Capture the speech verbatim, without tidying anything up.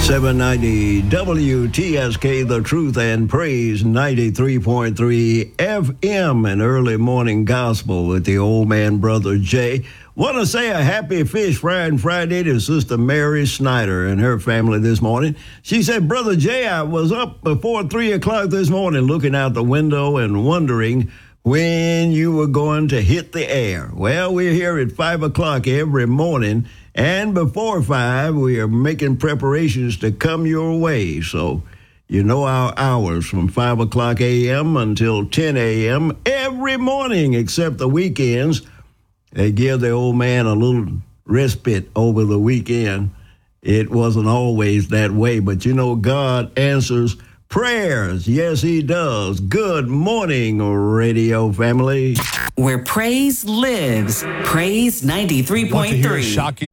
seven ninety W T S K, The Truth and Praise, ninety-three point three F M, an early morning gospel with the old man, Brother Jay. Want to say a happy Fish Fry and Friday to Sister Mary Snyder and her family this morning. She said, Brother Jay, I was up before three o'clock this morning looking out the window and wondering when you were going to hit the air. Well, we're here at five o'clock every morning, and before five, we are making preparations to come your way. So you know our hours from five o'clock a.m. until ten a.m. every morning, except the weekends. They give the old man a little respite over the weekend. It wasn't always that way, but you know God answers prayers. Yes, he does. Good morning, radio family. Where praise lives. Praise ninety-three point three.